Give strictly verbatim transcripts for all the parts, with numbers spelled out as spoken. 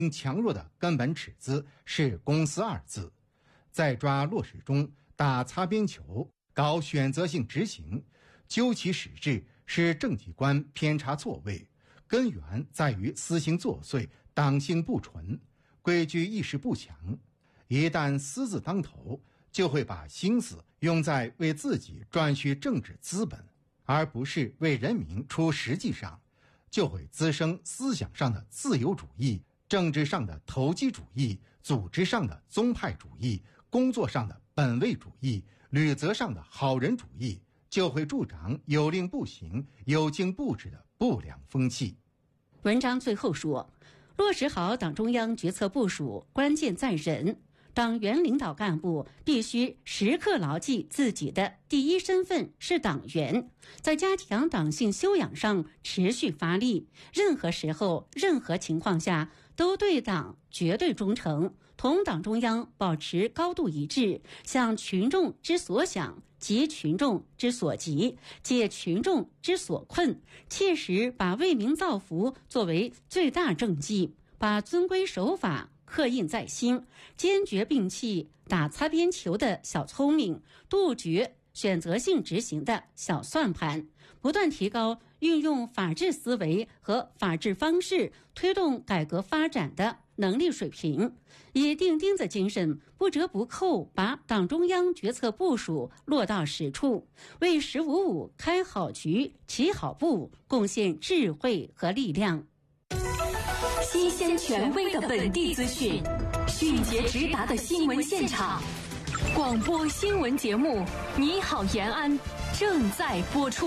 强弱的根本尺子是公司二字，在抓落实中打擦边球，搞选择性执行，究其实质是政绩观偏差错位，根源在于私心作祟，党性不纯，规矩意识不强。一旦私字当头，就会把心思用在为自己赚取政治资本，而不是为人民出实际上，就会滋生思想上的自由主义，政治上的投机主义，组织上的宗派主义，工作上的本位主义，履责上的好人主义，就会助长有令不行、有经不止的不良风气。 文章最后说，落实好党中央决策部署，关键在人。党员领导干部必须时刻牢记自己的第一身份是党员，在加强党性修养上持续发力，任何时候、任何情况下都对党绝对忠诚，同党中央保持高度一致，向群众之所想急群众之所急，解群众之所困，切实把为民造福作为最大政绩，把遵规守法刻印在心，坚决摒弃打擦边球的小聪明，杜绝选择性执行的小算盘，不断提高运用法治思维和法治方式推动改革发展的能力水平，以钉钉子精神不折不扣把党中央决策部署落到实处，为十五五开好局、起好步贡献智慧和力量。 新鲜权威的本地资讯，迅捷直达的新闻现场，广播新闻节目《你好延安》正在播出。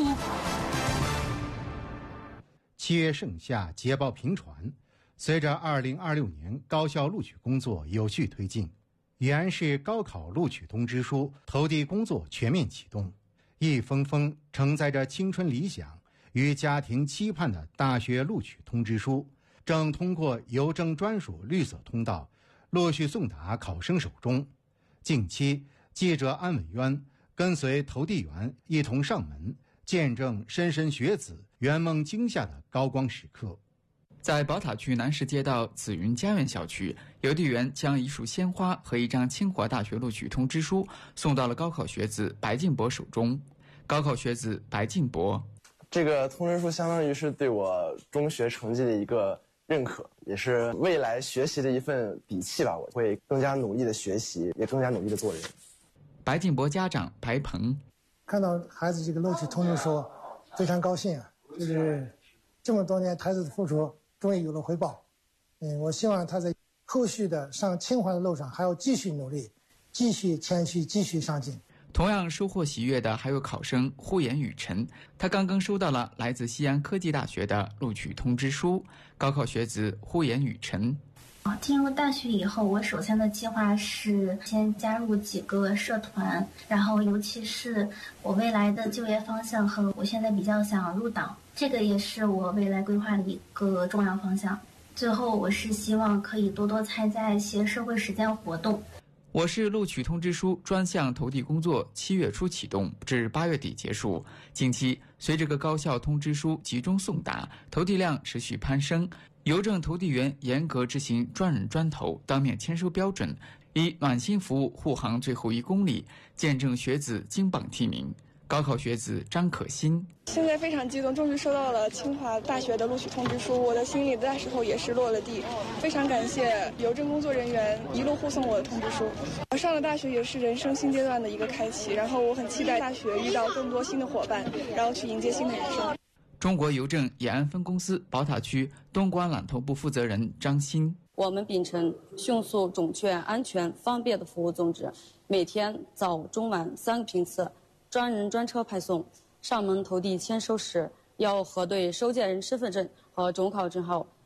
七月盛夏，捷报频传，随着二零二六年高校录取工作有序推进，延安市高考录取通知书投递工作全面启动，一封封承载着青春理想与家庭期盼的大学录取通知书正通过邮政专属绿色通道陆续送达考生手中。近期，记者安伟渊跟随投递员一同上门，见证莘莘学子圆梦惊吓的高光时刻。 在宝塔区南市街道紫云家苑小区，邮递员将一束鲜花和一张清华大学录取通知书送到了高考学子白进博手中。高考学子白进博， 这个通知书相当于是对我中学成绩的一个认可，也是未来学习的一份底气吧。我会更加努力的学习，也更加努力的做人。 白进博家长白鹏， 看到孩子这个录取通知书，非常高兴啊！就是这么多年孩子的付出，终于有了回报。嗯，我希望他在后续的上清华的路上还要继续努力，继续谦虚，继续上进。 同样收获喜悦的还有考生呼延雨辰，他刚刚收到了来自西安科技大学的录取通知书。高考学子呼延雨辰， 进入大学以后，我首先的计划是先加入几个社团，然后尤其是我未来的就业方向和我现在比较想入党，这个也是我未来规划的一个重要方向。最后，我是希望可以多多参加一些社会实践活动。 我市录取通知书专项投递工作七月初启动，至八月底结束。近期，随这个高校通知书集中送达，投递量持续攀升。邮政投递员严格执行专人专投、当面签收标准，以暖心服务护航最后一公里，见证学子金榜题名。高考学子张可欣， 现在非常激动，终于收到了清华大学的录取通知书，我的心里那时候也是落了地。非常感谢邮政工作人员一路护送我的通知书。我上了大学也是人生新阶段的一个开启，然后我很期待大学遇到更多新的伙伴，然后去迎接新的人生。 中国邮政延安分公司宝塔区东莞揽投部负责人张鑫， 我们秉承迅速、准确、安全、方便的服务宗旨，每天早中晚三个频次专人专车派送。上门投递签收时要核对收件人身份证和准考证后，